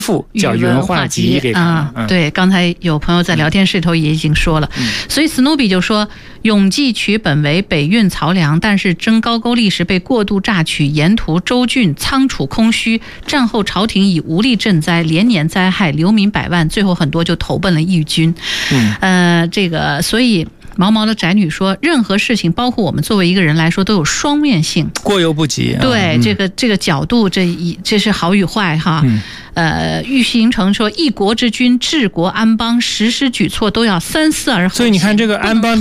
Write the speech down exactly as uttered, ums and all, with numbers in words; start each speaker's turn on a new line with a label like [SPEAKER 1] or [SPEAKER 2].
[SPEAKER 1] 赋叫宇文化及给他
[SPEAKER 2] 啊、嗯，对，刚才有朋友在聊天室里头也已经说了，嗯、所以史努比就说，永济渠本为北运漕粮，但是征高句丽时被过度榨取，沿途州郡仓储空虚，战后朝廷已无力赈灾，连年灾害，流民百万，最后很多就投奔了义军。嗯，呃，这个所以。毛毛的宅女说，任何事情包括我们作为一个人来说都有双面性，
[SPEAKER 1] 过犹不及、啊、
[SPEAKER 2] 对、
[SPEAKER 1] 嗯、
[SPEAKER 2] 这个这个角度，这一这是好与坏哈、嗯、呃，玉形成说，一国之君治国安邦实施举措都要三思而后行。
[SPEAKER 1] 所以你看这个安邦